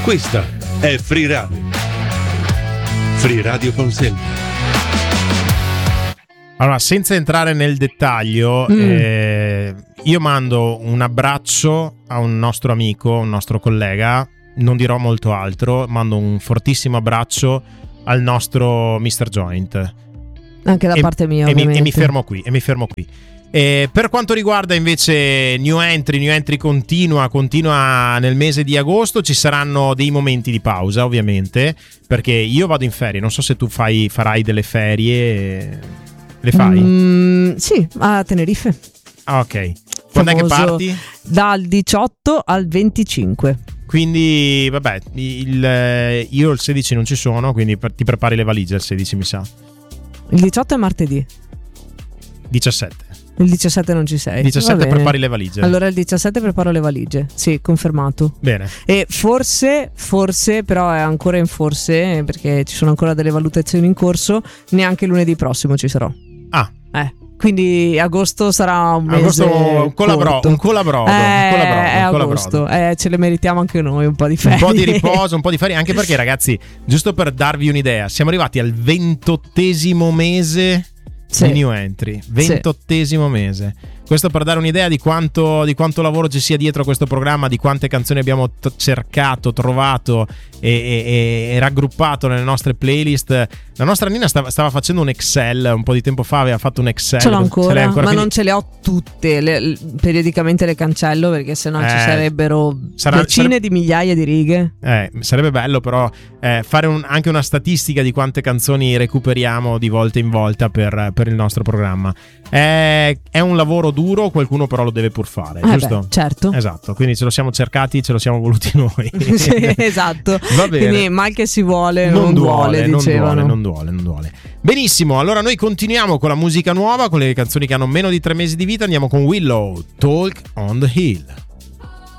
Questa è Free Radio. Free Radio con Silvia. Allora, senza entrare nel dettaglio, io mando un abbraccio a un nostro amico, un nostro collega, non dirò molto altro, mando un fortissimo abbraccio al nostro Mr. Joint. Anche da parte mia, ovviamente. E mi fermo qui. Per quanto riguarda invece New Entry continua nel mese di agosto. Ci saranno dei momenti di pausa, ovviamente, perché io vado in ferie. Non so se tu farai delle ferie. Le fai? Sì, a Tenerife. Ah, ok. Quando è che parti? Dal 18 al 25. Quindi, vabbè, io il 16 non ci sono, quindi ti prepari le valigie il 16, mi sa. Il 18 è martedì. 17. Il 17 non ci sei. 17 prepari le valigie. Allora il 17 preparo le valigie. Sì, confermato. Bene. E forse, però è ancora in forse, perché ci sono ancora delle valutazioni in corso, neanche lunedì prossimo ci sarò. Quindi agosto sarà un mese un colabrodo. È agosto. Ce le meritiamo anche noi un po' di ferie. Un po' di riposo, un po' di ferie. Anche perché, ragazzi, giusto per darvi un'idea, siamo arrivati al 28° mese di New Entry. 28° mese. Questo per dare un'idea di quanto lavoro ci sia dietro a questo programma, di quante canzoni abbiamo cercato, trovato e raggruppato nelle nostre playlist. La nostra Nina stava facendo un Excel un po' di tempo fa, aveva fatto un Excel. Ce l'ho ancora, ma quindi non ce le ho tutte. Periodicamente le cancello, perché sennò ci sarebbero decine di migliaia di righe. Sarebbe bello però fare anche una statistica di quante canzoni recuperiamo di volta in volta per il nostro programma. È un lavoro duro, qualcuno però lo deve pur fare, giusto? Beh, certo. Esatto, quindi ce lo siamo cercati, ce lo siamo voluti noi. Sì, esatto. Va bene. Quindi mal che si vuole non duole, dicevano. Non duole. Benissimo, allora noi continuiamo con la musica nuova, con le canzoni che hanno meno di 3 mesi di vita. Andiamo con Willow, Talk on the Hill.